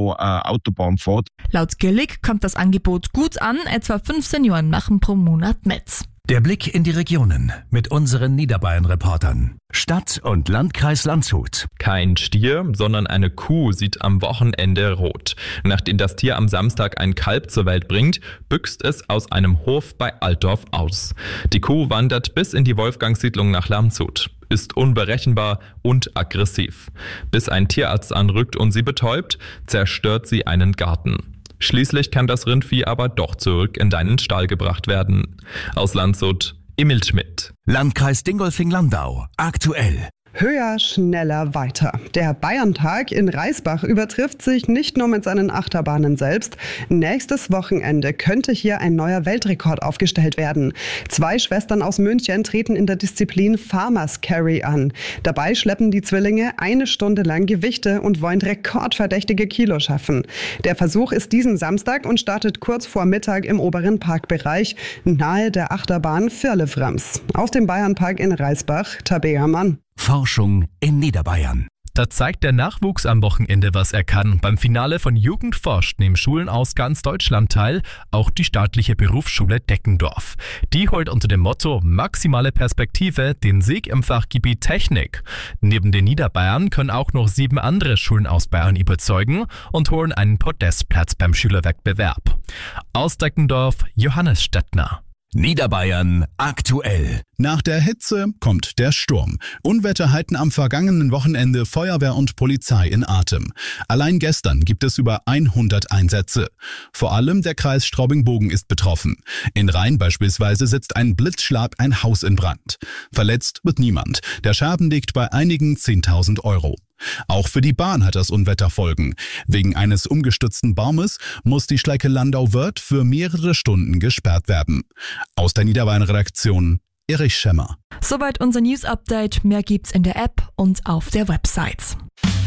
noch Autobahn fährt. Laut Gillig kommt das Angebot gut an, etwa 5 Senioren machen pro Monat mit. Der Blick in die Regionen mit unseren Niederbayern-Reportern. Stadt- und Landkreis Landshut. Kein Stier, sondern eine Kuh sieht am Wochenende rot. Nachdem das Tier am Samstag ein Kalb zur Welt bringt, büxt es aus einem Hof bei Altdorf aus. Die Kuh wandert bis in die Wolfgangssiedlung nach Landshut, ist unberechenbar und aggressiv. Bis ein Tierarzt anrückt und sie betäubt, zerstört sie einen Garten. Schließlich kann das Rindvieh aber doch zurück in deinen Stall gebracht werden. Aus Landshut, Emil Schmidt. Landkreis Dingolfing-Landau. Aktuell. Höher, schneller, weiter. Der Bayerntag in Reisbach übertrifft sich nicht nur mit seinen Achterbahnen selbst. Nächstes Wochenende könnte hier ein neuer Weltrekord aufgestellt werden. 2 Schwestern aus München treten in der Disziplin Farmers Carry an. Dabei schleppen die Zwillinge 1 Stunde lang Gewichte und wollen rekordverdächtige Kilo schaffen. Der Versuch ist diesen Samstag und startet kurz vor Mittag im oberen Parkbereich nahe der Achterbahn Firlefanz. Aus dem Bayernpark in Reisbach, Tabea Mann. Forschung in Niederbayern. Da zeigt der Nachwuchs am Wochenende, was er kann. Beim Finale von Jugend forscht nehmen Schulen aus ganz Deutschland teil, auch die staatliche Berufsschule Deckendorf. Die holt unter dem Motto Maximale Perspektive den Sieg im Fachgebiet Technik. Neben den Niederbayern können auch noch 7 andere Schulen aus Bayern überzeugen und holen einen Podestplatz beim Schülerwettbewerb. Aus Deckendorf, Johannes Stettner. Niederbayern aktuell. Nach der Hitze kommt der Sturm. Unwetter halten am vergangenen Wochenende Feuerwehr und Polizei in Atem. Allein gestern gibt es über 100 Einsätze. Vor allem der Kreis Straubing-Bogen ist betroffen. In Rhein beispielsweise setzt ein Blitzschlag ein Haus in Brand. Verletzt wird niemand. Der Schaden liegt bei einigen 10.000 Euro. Auch für die Bahn hat das Unwetter Folgen. Wegen eines umgestürzten Baumes muss die Strecke Landau-Wörth für mehrere Stunden gesperrt werden. Aus der Niederbayern-Redaktion Erich Schemmer. Soweit unser News-Update. Mehr gibt's in der App und auf der Website.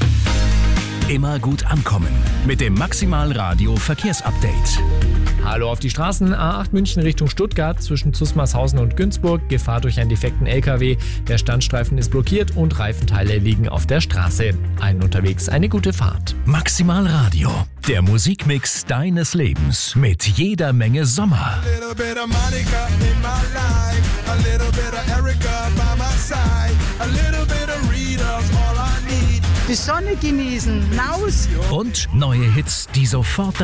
Immer gut ankommen mit dem Maximal Radio Verkehrsupdate. Hallo auf die Straßen. A8 München Richtung Stuttgart zwischen Zusmarshausen und Günzburg. Gefahr durch einen defekten LKW. Der Standstreifen ist blockiert und Reifenteile liegen auf der Straße. Allen unterwegs eine gute Fahrt. Maximal Radio, der Musikmix deines Lebens mit jeder Menge Sommer. Die Sonne genießen, raus. Und neue Hits, die sofort